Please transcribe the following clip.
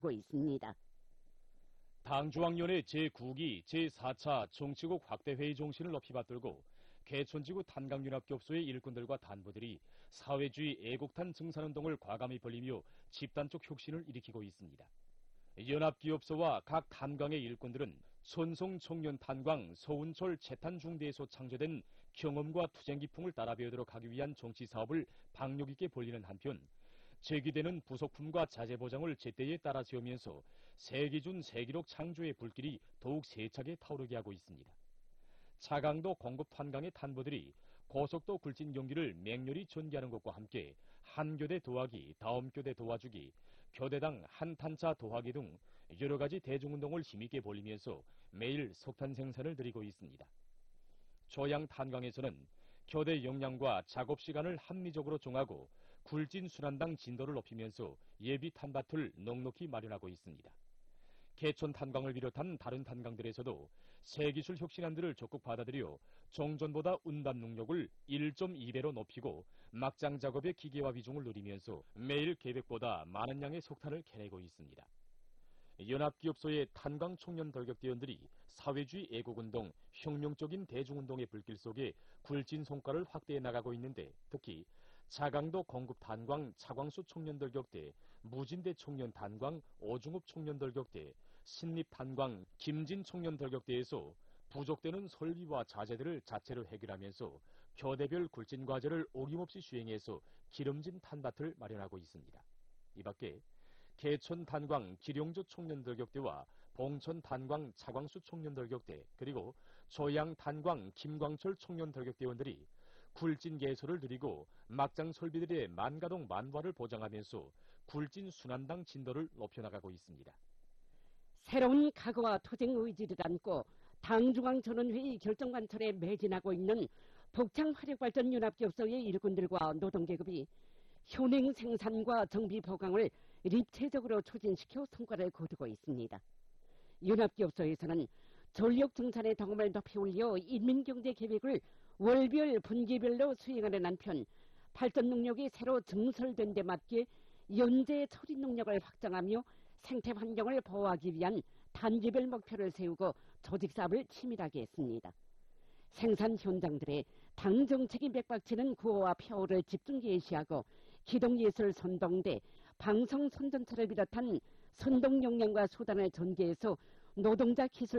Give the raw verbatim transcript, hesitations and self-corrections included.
하고 있습니다. 당중앙위원회 제구 기 제사 차 정치국 확대회의 정신을 높이 받들고 개천지구 탄광연합기업소의 일꾼들과 단부들이 사회주의 애국탄 증산운동을 과감히 벌리며 집단적 혁신을 일으키고 있습니다. 연합기업소와 각 탄광의 일꾼들은 손송 청년 탄광 서운철 채탄중대에서 창조된 경험과 투쟁기풍을 따라 배우도록 하기 위한 정치사업을 박력있게 벌리는 한편 제기되는 부속품과 자재 보장을 제때에 따라 세우면서 세기준 세기록 창조의 불길이 더욱 세차게 타오르게 하고 있습니다. 차강도 공급 탄광의 탄부들이 고속도 굴진 경기를 맹렬히 전개하는 것과 함께 한 교대 도와기, 다음 교대 도와주기, 교대당 한 탄차 도하기 등 여러 가지 대중운동을 힘있게 벌리면서 매일 석탄 생산을 늘리고 있습니다. 조양 탄광에서는 교대 역량과 작업 시간을 합리적으로 정하고 굴진 순환당 진도를 높이면서 예비 탄밭을 넉넉히 마련하고 있습니다. 개천 탄광을 비롯한 다른 탄광들에서도 새 기술 혁신안들을 적극 받아들여 종전보다 운반 능력을 일 점 이 배로 높이고 막장 작업의 기계화 비중을 늘리면서 매일 계획보다 많은 양의 석탄을 캐내고 있습니다. 연합기업소의 탄광 청년 돌격대원들이 사회주의 애국운동, 혁명적인 대중운동의 불길 속에 굴진 성과를 확대해 나가고 있는데 특히 자강도 공급 탄광 차광수 청년 돌격대, 무진대 청년 탄광 오중읍 청년 돌격대, 신립 탄광 김진 청년 돌격대에서 부족되는 설비와 자재들을 자체로 해결하면서 교대별 굴진 과제를 어김없이 수행해서 기름진 탄밭을 마련하고 있습니다. 이 밖에 개천 탄광 기룡조 청년 돌격대와 봉천 탄광 차광수 청년 돌격대 그리고 조양 탄광 김광철 청년 돌격대원들이 굴진 개소를 누리고 막장 설비들의 만가동 만화를 보장하면서 굴진 순환당 진도를 높여나가고 있습니다. 새로운 각오와 투쟁 의지를 안고 당중앙전원회의 결정관철에 매진하고 있는 복창화력발전연합기업소의 일꾼들과 노동계급이 현행 생산과 정비 보강을 입체적으로 추진시켜 성과를 거두고 있습니다. 연합기업소에서는 전력 증산의 덕음을 높이 올려 인민경제 계획을 월별 분기별로 수행하는 한편 발전 능력이 새로 증설된 데 맞게 연재 처리 능력을 확장하며 생태 환경을 보호하기 위한 단계별 목표를 세우고 조직사업을 치밀하게 했습니다. 생산 현장들의 당 정책이 맥박치는 구호와 표어를 집중 게시하고 기동예술 선동대, 방송 선전처를 비롯한 선동 역량과 수단을 전개해서 노동자 기술